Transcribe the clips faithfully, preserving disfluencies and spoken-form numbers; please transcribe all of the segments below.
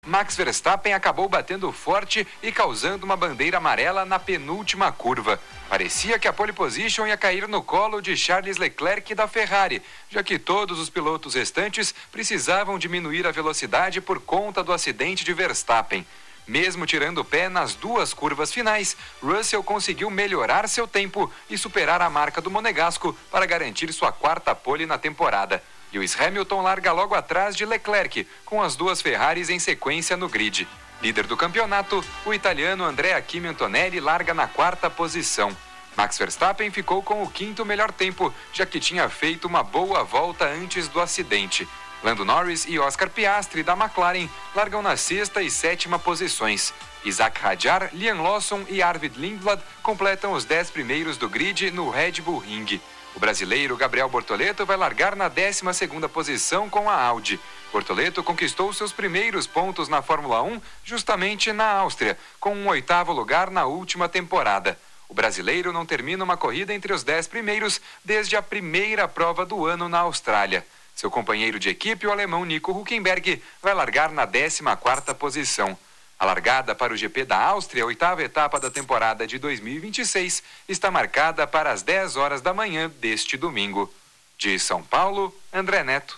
Max Verstappen acabou batendo forte e causando uma bandeira amarela na penúltima curva. Parecia que a pole position ia cair no colo de Charles Leclerc da Ferrari, já que todos os pilotos restantes precisavam diminuir a velocidade por conta do acidente de Verstappen. Mesmo tirando o pé nas duas curvas finais, Russell conseguiu melhorar seu tempo e superar a marca do monegasco para garantir sua quarta pole na temporada. Lewis Hamilton larga logo atrás de Leclerc, com as duas Ferraris em sequência no grid. Líder do campeonato, o italiano Andrea Kimi Antonelli larga na quarta posição. Max Verstappen ficou com o quinto melhor tempo, já que tinha feito uma boa volta antes do acidente. Lando Norris e Oscar Piastri, da McLaren, largam na sexta e sétima posições. Isaac Hadjar, Liam Lawson e Arvid Lindblad completam os dez primeiros do grid no Red Bull Ring. O brasileiro Gabriel Bortoleto vai largar na décima segunda posição com a Audi. Bortoleto conquistou seus primeiros pontos na Fórmula um justamente na Áustria, com um oitavo lugar na última temporada. O brasileiro não termina uma corrida entre os dez primeiros desde a primeira prova do ano na Austrália. Seu companheiro de equipe, o alemão Nico Hülkenberg, vai largar na décima quarta posição. A largada para o G P da Áustria, a oitava etapa da temporada de dois mil e vinte e seis, está marcada para as dez horas da manhã deste domingo. De São Paulo, André Neto.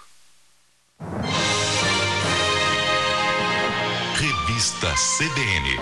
Revista C B N.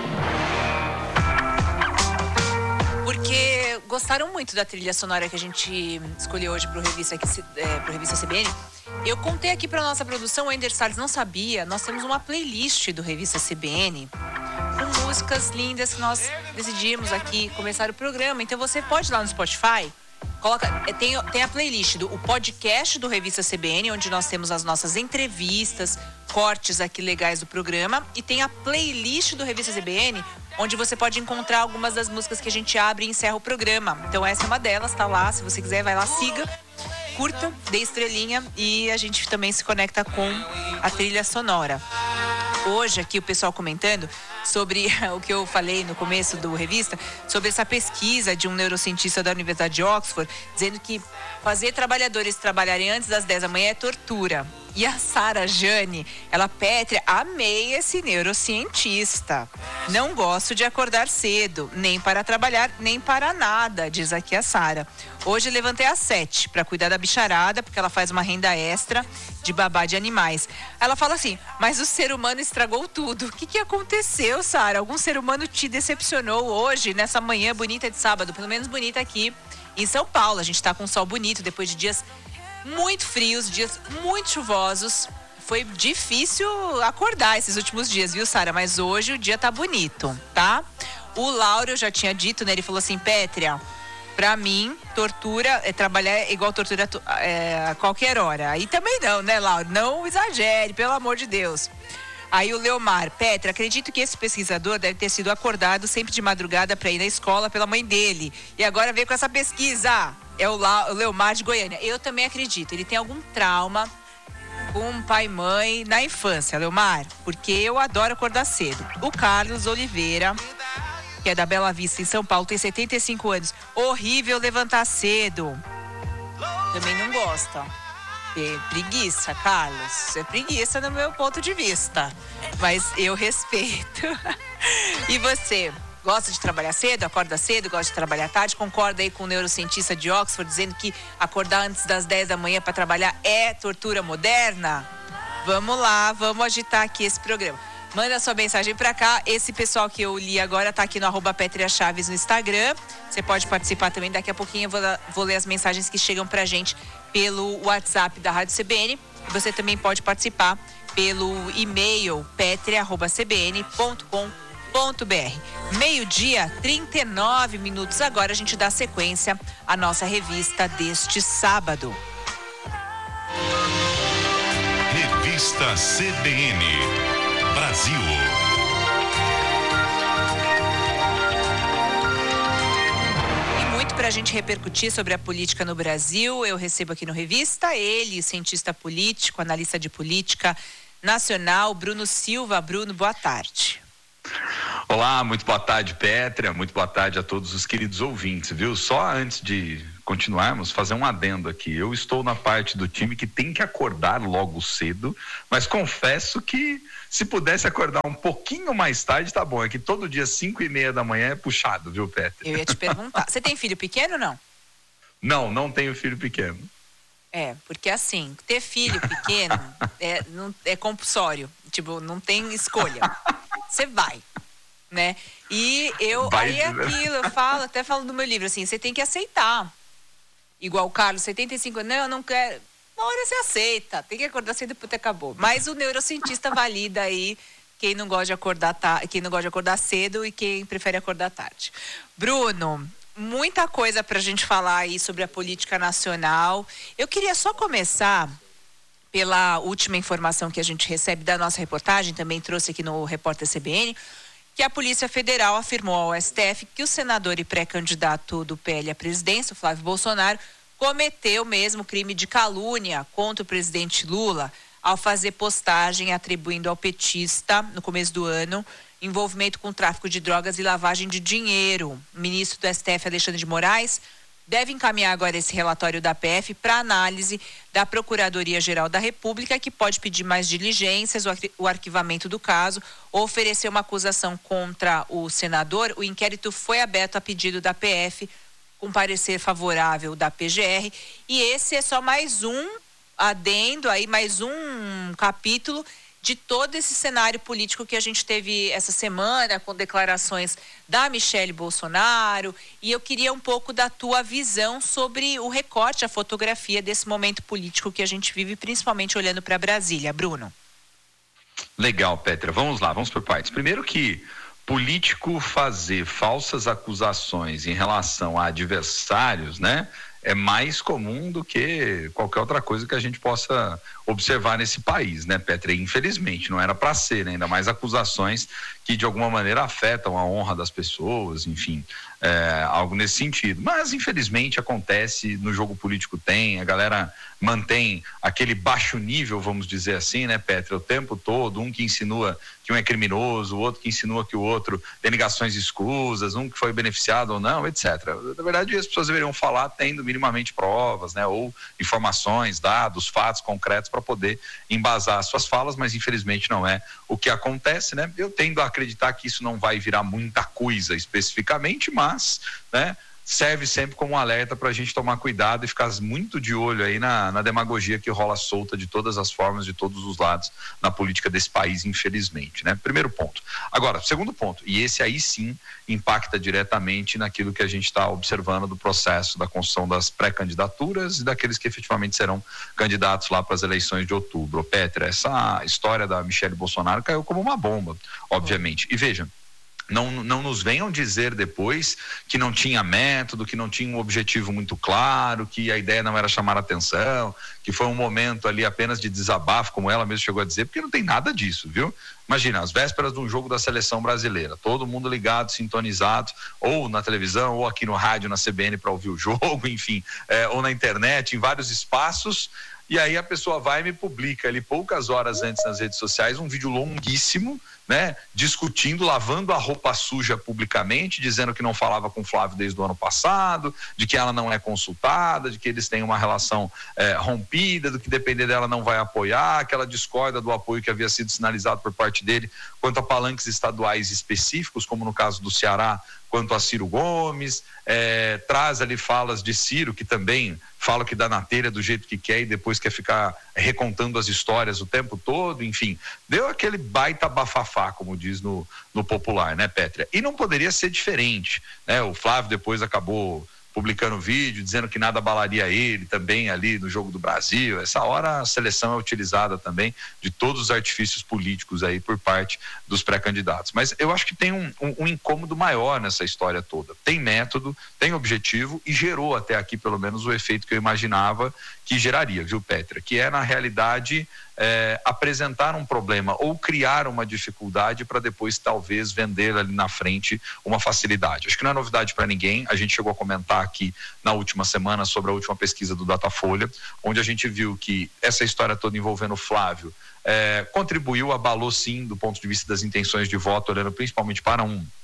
Porque gostaram muito da trilha sonora que a gente escolheu hoje para o Revista, é, pro Revista C B N. Eu contei aqui para nossa produção, o Ender Salles não sabia, nós temos uma playlist do Revista C B N com músicas lindas que nós decidimos aqui começar o programa. Então você pode ir lá no Spotify, coloca, tem, tem a playlist do o podcast do Revista C B N, onde nós temos as nossas entrevistas, cortes aqui legais do programa, e tem a playlist do Revista C B N, onde você pode encontrar algumas das músicas que a gente abre e encerra o programa. Então essa é uma delas, tá lá, se você quiser vai lá, siga, curta, dê estrelinha e a gente também se conecta com a trilha sonora. Hoje aqui o pessoal comentando sobre o que eu falei no começo do Revista, sobre essa pesquisa de um neurocientista da Universidade de Oxford, dizendo que fazer trabalhadores trabalharem antes das dez da manhã é tortura. E a Sara Jane, ela, Pétria, amei esse neurocientista. Não gosto de acordar cedo, nem para trabalhar, nem para nada, diz aqui a Sara. Hoje levantei às sete para cuidar da bicharada, porque ela faz uma renda extra de babá de animais. Ela fala assim, mas o ser humano estragou tudo. O que, que aconteceu, Sara? Algum ser humano te decepcionou hoje, nessa manhã bonita de sábado? Pelo menos bonita aqui em São Paulo. A gente está com um sol bonito, depois de dias muito frios, dias muito chuvosos. Foi difícil acordar esses últimos dias, viu, Sara? Mas hoje o dia tá bonito, tá? O Lauro, eu já tinha dito, né? Ele falou assim, Pétria, pra mim, tortura, é trabalhar igual tortura é, a qualquer hora. Aí também não, né, Lauro? Não exagere, pelo amor de Deus. Aí o Leomar, Pétria, acredito que esse pesquisador deve ter sido acordado sempre de madrugada para ir na escola pela mãe dele. E agora veio com essa pesquisa. É o, La, o Leomar de Goiânia. Eu também acredito. Ele tem algum trauma com pai e mãe na infância, Leomar. Porque eu adoro acordar cedo. O Carlos Oliveira, que é da Bela Vista, em São Paulo, tem setenta e cinco anos. Horrível levantar cedo. Também não gosta. É preguiça, Carlos. É preguiça no meu ponto de vista. Mas eu respeito. E você? Gosta de trabalhar cedo? Acorda cedo? Gosta de trabalhar tarde? Concorda aí com o neurocientista de Oxford dizendo que acordar antes das dez da manhã para trabalhar é tortura moderna? Vamos lá, vamos agitar aqui esse programa. Manda sua mensagem para cá. Esse pessoal que eu li agora tá aqui no arroba Pétria Chaves no Instagram. Você pode participar também. Daqui a pouquinho eu vou, vou ler as mensagens que chegam pra gente pelo WhatsApp da Rádio C B N. Você também pode participar pelo e-mail pétria arroba c b n ponto com ponto b r. Meio-dia, trinta e nove minutos. Agora a gente dá sequência à nossa revista deste sábado. Revista C B N Brasil. E muito para a gente repercutir sobre a política no Brasil, eu recebo aqui no Revista ele, cientista político, analista de política nacional, Bruno Silva. Bruno, boa tarde. Olá, muito boa tarde, Pétria, muito boa tarde a todos os queridos ouvintes, viu? Só antes de continuarmos, fazer um adendo aqui. Eu estou na parte do time que tem que acordar logo cedo, mas confesso que se pudesse acordar um pouquinho mais tarde, tá bom. É que todo dia cinco e meia da manhã é puxado, viu, Petra? Eu ia te perguntar. Você tem filho pequeno ou não? Não, não tenho filho pequeno. É, porque assim, ter filho pequeno é, não, é compulsório. Tipo, não tem escolha. Você vai, né? E eu, Vai, aí é aquilo, eu falo, até falo do meu livro, assim, você tem que aceitar. Igual o Carlos, setenta e cinco anos, não, eu não quero. Uma hora você aceita, tem que acordar cedo e depois acabou. Mas o neurocientista valida aí quem não gosta de acordar ta- quem não gosta de acordar cedo e quem prefere acordar tarde. Bruno, muita coisa pra gente falar aí sobre a política nacional. Eu queria só começar pela última informação que a gente recebe da nossa reportagem, também trouxe aqui no Repórter C B N, que a Polícia Federal afirmou ao S T F que o senador e pré-candidato do P L à presidência, o Flávio Bolsonaro, cometeu mesmo crime de calúnia contra o presidente Lula ao fazer postagem atribuindo ao petista, no começo do ano, envolvimento com tráfico de drogas e lavagem de dinheiro. O ministro do S T F, Alexandre de Moraes, deve encaminhar agora esse relatório da P F para análise da Procuradoria-Geral da República, que pode pedir mais diligências, o arquivamento do caso, ou oferecer uma acusação contra o senador. O inquérito foi aberto a pedido da P F, com parecer favorável da P G R, e esse é só mais um adendo, aí mais um capítulo de todo esse cenário político que a gente teve essa semana, com declarações da Michele Bolsonaro, e eu queria um pouco da tua visão sobre o recorte, a fotografia desse momento político que a gente vive, principalmente olhando para Brasília. Bruno. Legal, Petra. Vamos lá, vamos por partes. Primeiro que político fazer falsas acusações em relação a adversários, né, é mais comum do que qualquer outra coisa que a gente possa observar nesse país, né, Petra? Infelizmente, não era para ser, né? Ainda mais acusações que de alguma maneira afetam a honra das pessoas, enfim, é, algo nesse sentido. Mas, infelizmente, acontece, no jogo político tem, a galera mantém aquele baixo nível, vamos dizer assim, né, Petra? O tempo todo, um que insinua que um é criminoso, o outro que insinua que o outro tem ligações escusas, um que foi beneficiado ou não, etcétera. Na verdade, as pessoas deveriam falar tendo minimamente provas, né, ou informações, dados, fatos concretos para poder embasar suas falas, mas infelizmente não é o que acontece, né? Eu tendo a acreditar que isso não vai virar muita coisa especificamente, mas, né, serve sempre como um alerta para a gente tomar cuidado e ficar muito de olho aí na, na demagogia que rola solta de todas as formas, de todos os lados na política desse país, infelizmente, né? Primeiro ponto. Agora, segundo ponto, e esse aí sim impacta diretamente naquilo que a gente está observando do processo da construção das pré-candidaturas e daqueles que efetivamente serão candidatos lá para as eleições de outubro. Petra, essa história da Michele Bolsonaro caiu como uma bomba, obviamente. E veja, Não, não nos venham dizer depois que não tinha método, que não tinha um objetivo muito claro, que a ideia não era chamar a atenção, que foi um momento ali apenas de desabafo, como ela mesma chegou a dizer, porque não tem nada disso, viu? Imagina, às vésperas de um jogo da seleção brasileira, todo mundo ligado, sintonizado, ou na televisão, ou aqui no rádio, na C B N para ouvir o jogo, enfim, é, ou na internet, em vários espaços. E aí a pessoa vai e me publica ali poucas horas antes nas redes sociais um vídeo longuíssimo, né, discutindo, lavando a roupa suja publicamente, dizendo que não falava com o Flávio desde o ano passado, de que ela não é consultada, de que eles têm uma relação é, rompida, do que depender dela não vai apoiar, que ela discorda do apoio que havia sido sinalizado por parte dele quanto a palanques estaduais específicos, como no caso do Ceará, quanto a Ciro Gomes, é, traz ali falas de Ciro, que também fala que dá na telha do jeito que quer e depois quer ficar recontando as histórias o tempo todo, enfim, deu aquele baita bafafá, como diz no, no popular, né, Pétria? E não poderia ser diferente, né? O Flávio depois acabou publicando vídeo, dizendo que nada abalaria ele também ali no Jogo do Brasil. Essa hora a seleção é utilizada também de todos os artifícios políticos aí por parte dos pré-candidatos. Mas eu acho que tem um, um, um incômodo maior nessa história toda. Tem método, tem objetivo e gerou até aqui pelo menos o efeito que eu imaginava que geraria, viu, Pétria? Que é na realidade é, apresentar um problema ou criar uma dificuldade para depois talvez vender ali na frente uma facilidade. Acho que não é novidade para ninguém. A gente chegou a comentar aqui na última semana sobre a última pesquisa do Datafolha, onde a gente viu que essa história toda envolvendo o Flávio é, contribuiu, abalou sim do ponto de vista das intenções de voto, olhando principalmente para um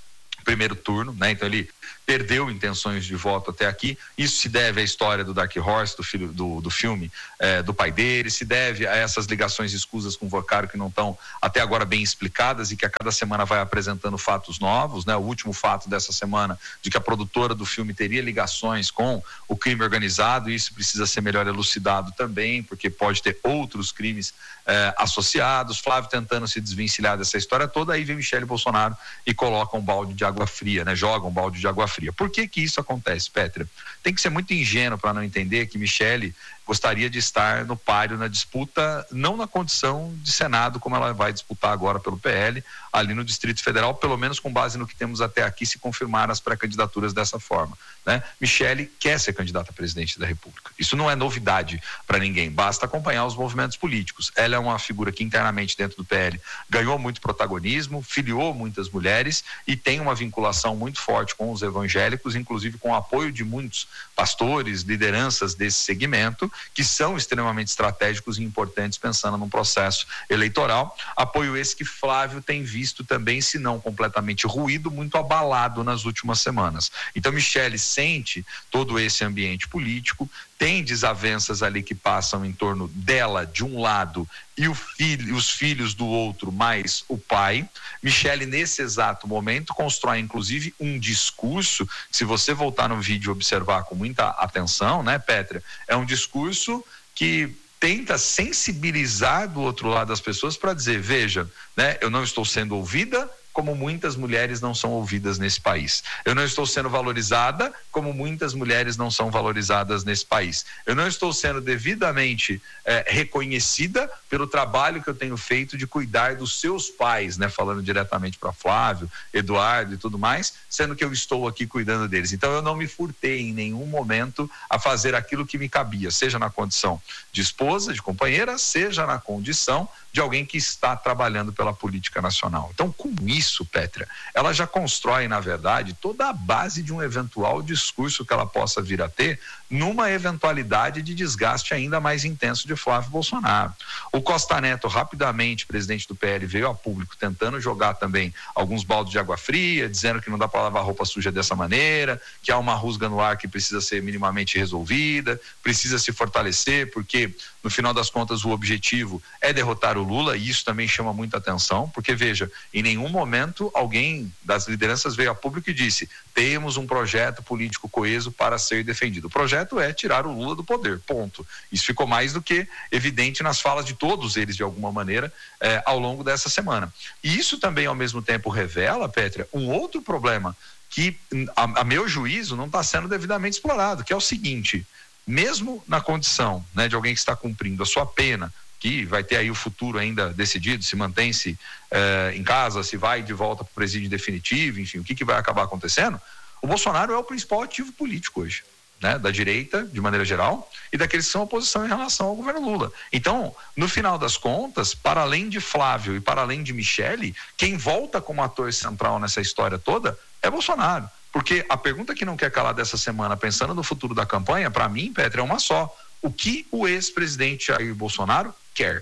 primeiro turno, né? Então ele perdeu intenções de voto até aqui. Isso se deve à história do Dark Horse, do, filho, do, do filme é, do pai dele, se deve a essas ligações escusas com o Vocário que não estão até agora bem explicadas e que a cada semana vai apresentando fatos novos, né? O último fato dessa semana de que a produtora do filme teria ligações com o crime organizado, e isso precisa ser melhor elucidado também, porque pode ter outros crimes é, associados. Flávio tentando se desvencilhar dessa história toda, aí vem Michele Bolsonaro e coloca um balde de água fria, né? Joga um balde de água fria. Por que que isso acontece, Pétria? Tem que ser muito ingênuo para não entender que Michele gostaria de estar no páreo na disputa, não na condição de Senado, como ela vai disputar agora pelo P L, ali no Distrito Federal, pelo menos com base no que temos até aqui, se confirmar as pré-candidaturas dessa forma, né? Michele quer ser candidata a presidente da República. Isso não é novidade para ninguém, basta acompanhar os movimentos políticos. Ela é uma figura que internamente dentro do P L ganhou muito protagonismo, filiou muitas mulheres e tem uma vinculação muito forte com os evangélicos, inclusive com o apoio de muitos pastores, lideranças desse segmento, que são extremamente estratégicos e importantes pensando num processo eleitoral. Apoio esse que Flávio tem visto também, se não completamente ruído, muito abalado nas últimas semanas. Então Michele sente todo esse ambiente político, tem desavenças ali que passam em torno dela de um lado e o filho, os filhos do outro, mais o pai. Michele, nesse exato momento, constrói inclusive um discurso, se você voltar no vídeo e observar com muita atenção, né, Pétria, é um discurso que tenta sensibilizar do outro lado das pessoas para dizer, veja, né, eu não estou sendo ouvida como muitas mulheres não são ouvidas nesse país. Eu não estou sendo valorizada como muitas mulheres não são valorizadas nesse país. Eu não estou sendo devidamente é, reconhecida pelo trabalho que eu tenho feito de cuidar dos seus pais, né? Falando diretamente para Flávio, Eduardo e tudo mais, sendo que eu estou aqui cuidando deles. Então eu não me furtei em nenhum momento a fazer aquilo que me cabia, seja na condição de esposa, de companheira, seja na condição de alguém que está trabalhando pela política nacional. Então, com isso, Pétria, ela já constrói, na verdade, toda a base de um eventual discurso que ela possa vir a ter numa eventualidade de desgaste ainda mais intenso de Flávio Bolsonaro. O Costa Neto, rapidamente, presidente do P L, veio a público tentando jogar também alguns baldes de água fria, dizendo que não dá para lavar roupa suja dessa maneira, que há uma rusga no ar que precisa ser minimamente resolvida, precisa se fortalecer, porque no final das contas o objetivo é derrotar o Lula, e isso também chama muita atenção, porque veja, em nenhum momento alguém das lideranças veio a público e disse, temos um projeto político coeso para ser defendido. O projeto é tirar o Lula do poder, ponto. Isso ficou mais do que evidente nas falas de todos eles, de alguma maneira, eh, ao longo dessa semana. E isso também, ao mesmo tempo, revela, Pétria, um outro problema que, a, a meu juízo, não está sendo devidamente explorado, que é o seguinte, mesmo na condição, né, de alguém que está cumprindo a sua pena, que vai ter aí o futuro ainda decidido, se mantém-se eh, em casa, se vai de volta para o presídio definitivo, enfim, o que, que vai acabar acontecendo, o Bolsonaro é o principal ativo político hoje, né, da direita, de maneira geral, e daqueles que são oposição em relação ao governo Lula. Então, no final das contas, para além de Flávio e para além de Michele, quem volta como ator central nessa história toda é Bolsonaro. Porque a pergunta que não quer calar dessa semana, pensando no futuro da campanha, para mim, Pétria, é uma só. O que o ex-presidente Jair Bolsonaro quer?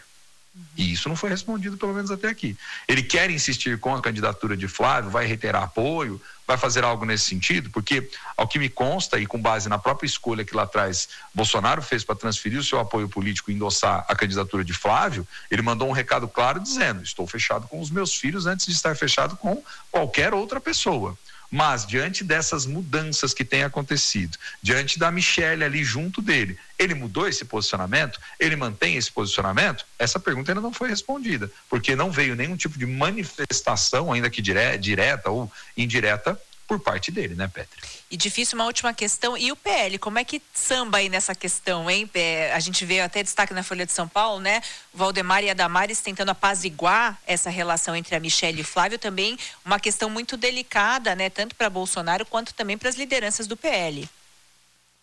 E isso não foi respondido, pelo menos até aqui. Ele quer insistir com a candidatura de Flávio, vai reiterar apoio, vai fazer algo nesse sentido? Porque, ao que me consta, e com base na própria escolha que lá atrás Bolsonaro fez para transferir o seu apoio político e endossar a candidatura de Flávio, ele mandou um recado claro dizendo, estou fechado com os meus filhos antes de estar fechado com qualquer outra pessoa. Mas, diante dessas mudanças que têm acontecido, diante da Michele ali junto dele, ele mudou esse posicionamento? Ele mantém esse posicionamento? Essa pergunta ainda não foi respondida, porque não veio nenhum tipo de manifestação, ainda que dire- direta ou indireta, por parte dele, né, Pétria? E difícil, uma última questão, e o P L, como é que samba aí nessa questão, hein? É, a gente vê até destaque na Folha de São Paulo, né? O Valdemar e a Damares tentando apaziguar essa relação entre a Michele e o Flávio, também uma questão muito delicada, né? Tanto para Bolsonaro quanto também para as lideranças do P L.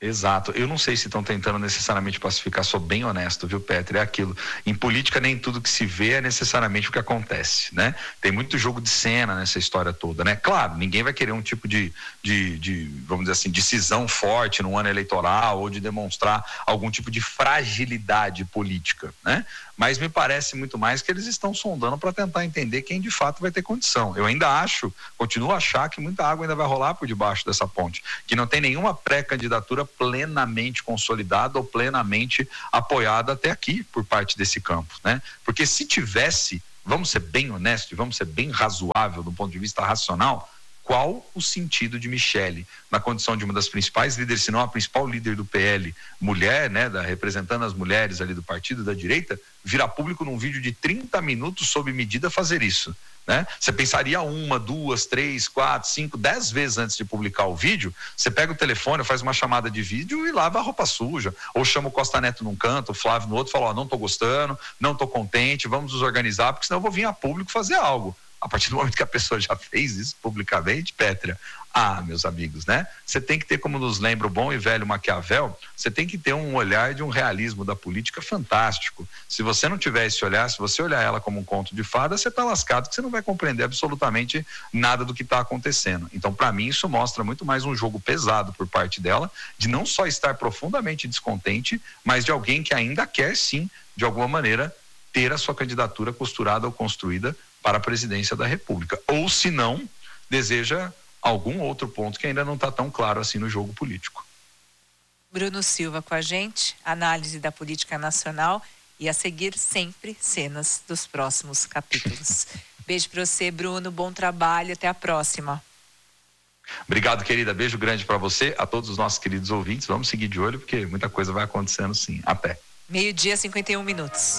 Exato. Eu não sei se estão tentando necessariamente pacificar, sou bem honesto, viu, Petro? É aquilo. Em política, nem tudo que se vê é necessariamente o que acontece, né? Tem muito jogo de cena nessa história toda, né? Claro, ninguém vai querer um tipo de, de, de vamos dizer assim, decisão forte no ano eleitoral ou de demonstrar algum tipo de fragilidade política, né? Mas me parece muito mais que eles estão sondando para tentar entender quem de fato vai ter condição. Eu ainda acho, continuo a achar que muita água ainda vai rolar por debaixo dessa ponte, que não tem nenhuma pré-candidatura plenamente consolidada ou plenamente apoiada até aqui por parte desse campo, né? Porque se tivesse, vamos ser bem honestos, vamos ser bem razoável do ponto de vista racional, qual o sentido de Michele, na condição de uma das principais líderes, se não a principal líder do P L, mulher, né, da, representando as mulheres ali do partido da direita, virar público num vídeo de trinta minutos sob medida fazer isso, né? Você pensaria uma, duas, três, quatro, cinco, dez vezes antes de publicar o vídeo, você pega o telefone, faz uma chamada de vídeo e lava a roupa suja, ou chama o Costa Neto num canto, o Flávio no outro, fala, ó, não tô gostando, não tô contente, vamos nos organizar, porque senão eu vou vir a público fazer algo. A partir do momento que a pessoa já fez isso publicamente, Pétrea, ah, meus amigos, né? Você tem que ter, como nos lembra o bom e velho Maquiavel, você tem que ter um olhar de um realismo da política fantástico. Se você não tiver esse olhar, se você olhar ela como um conto de fada, você está lascado, que você não vai compreender absolutamente nada do que está acontecendo. Então, para mim, isso mostra muito mais um jogo pesado por parte dela, de não só estar profundamente descontente, mas de alguém que ainda quer, sim, de alguma maneira, ter a sua candidatura costurada ou construída para a presidência da República, ou se não, deseja algum outro ponto que ainda não está tão claro assim no jogo político. Bruno Silva com a gente, análise da política nacional e a seguir sempre cenas dos próximos capítulos. Beijo para você, Bruno, bom trabalho, até a próxima. Obrigado, querida, beijo grande para você, a todos os nossos queridos ouvintes, vamos seguir de olho porque muita coisa vai acontecendo sim, até. Meio-dia, cinquenta e um minutos.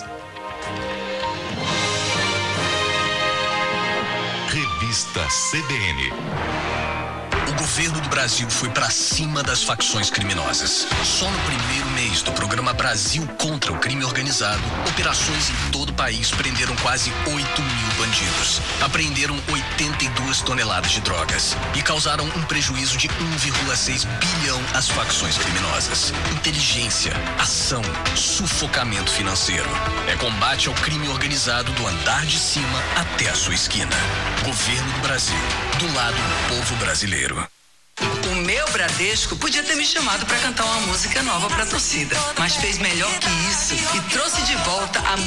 Revista C B N. O governo do Brasil foi para cima das facções criminosas. Só no primeiro mês do programa Brasil contra o Crime Organizado, operações em todo o país prenderam quase oito mil bandidos. Apreenderam oitenta e duas toneladas de drogas e causaram um prejuízo de um vírgula seis bilhão às facções criminosas. Inteligência, ação, sufocamento financeiro. É combate ao crime organizado do andar de cima até a sua esquina. Governo do Brasil, do lado do povo brasileiro. O meu Bradesco podia ter me chamado para cantar uma música nova para a torcida, mas fez melhor que isso e trouxe de volta a